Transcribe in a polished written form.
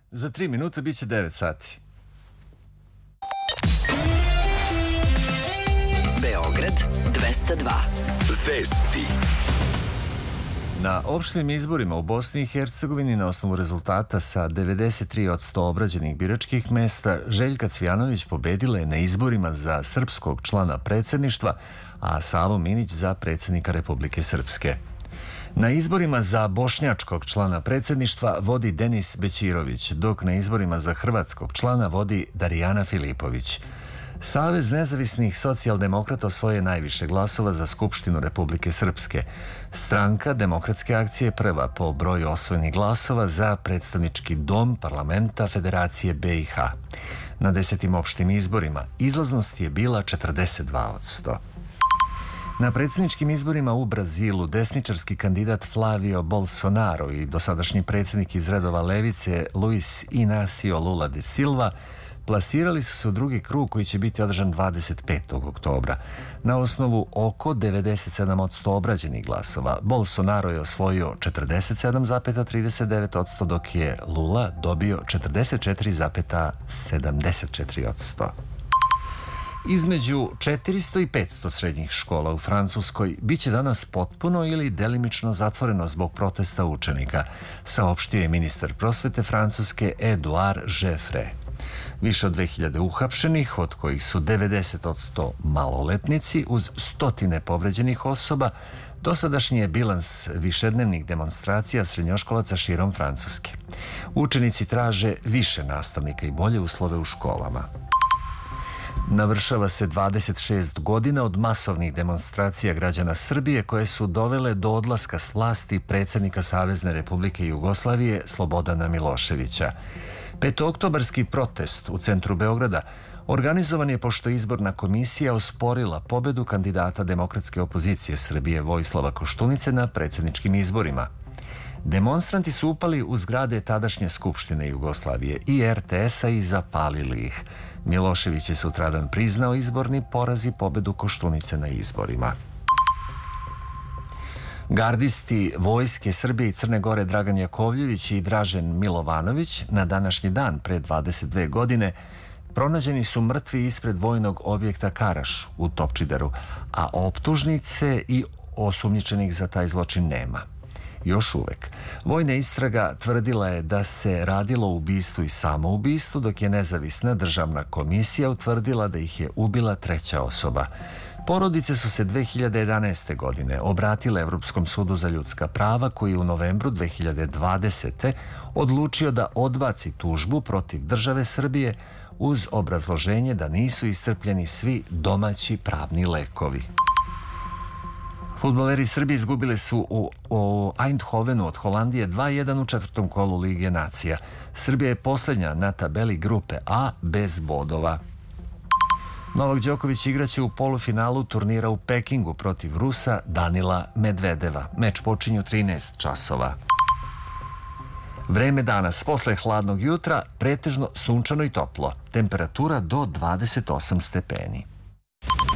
Za 3 minuta biće 9 sati. Beograd 202. Vesti. Na opštim izborima u Bosni i Hercegovini na osnovu rezultata sa 93% obrađenih biračkih mesta Željka Cvijanović pobedila je na izborima za srpskog člana predsjedništva, a Savo Minić za predsjednika Republike Srpske. Na izborima za bošnjačkog člana predsjedništva vodi Denis Bećirović, dok na izborima za hrvatskog člana vodi Darijana Filipović. Savez nezavisnih socijaldemokrata osvoje najviše glasova za Skupštinu Republike Srpske. Stranka Demokratske akcije prva po broju osvojenih glasova za predstavnički dom parlamenta Federacije BiH. Na 10. opštim izborima izlaznost je bila 42%. Na predsjedničkim izborima u Brazilu desničarski kandidat Flavio Bolsonaro i dosadašnji predsjednik iz redova levice Luis Inácio Lula da Silva plasirali su se u drugi krug koji će biti održan 25. oktobra. Na osnovu oko 97% obrađenih glasova, Bolsonaro je osvojio 47,39%, dok je Lula dobio 44,74%. Između 400 i 500 srednjih škola u Francuskoj biće danas potpuno ili delimično zatvoreno zbog protesta učenika, saopštio je ministar prosvete Francuske Edouard Jeffre. Više od 2000 uhapšenih, od kojih su 90% maloletnici, uz stotine povređenih osoba, dosadašnji je bilans višednevnih demonstracija srednjoškolaca širom Francuske. Učenici traže više nastavnika i bolje uslove u školama. Navršava se 26 godina od masovnih demonstracija građana Srbije koje su dovele do odlaska s vlasti predsjednika Savezne Republike Jugoslavije Slobodana Miloševića. Petooktobarski protest u centru Beograda organizovan je pošto izborna komisija osporila pobedu kandidata demokratske opozicije Srbije Vojislava Koštunice na predsjedničkim izborima. Demonstranti su upali u zgrade tadašnje Skupštine Jugoslavije i RTS-a i zapalili ih. Milošević je sutradan priznao izborni poraz i pobedu Koštunice na izborima. Gardisti Vojske Srbije i Crne Gore Dragan Jakovljević i Dražen Milovanović na današnji dan pre 22 godine pronađeni su mrtvi ispred vojnog objekta Karaš u Topčideru, a optužnice i osumnjičenih za taj zločin nema. Još uvek. Vojna istraga tvrdila je da se radilo o ubistvu i samoubistvu, dok je nezavisna državna komisija utvrdila da ih je ubila treća osoba. Porodice su se 2011. godine obratile Evropskom sudu za ljudska prava, koji u novembru 2020. odlučio da odbaci tužbu protiv države Srbije uz obrazloženje da nisu iscrpljeni svi domaći pravni lekovi. Fudbaleri Srbije izgubili su u Eindhovenu od Holandije 2:1 u četvrtom kolu Lige nacija. Srbija je posljednja na tabeli grupe A bez bodova. Novak Đoković igraće u polufinalu turnira u Pekingu protiv Rusa Danila Medvedeva. Meč počinje u 13 časova. Vreme danas, posle hladnog jutra, pretežno sunčano i toplo. Temperatura do 28 stepeni.